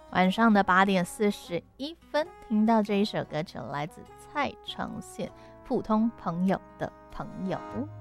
晚上的8:41，听到这一首歌曲，来自蔡承宪《普通朋友的朋友》。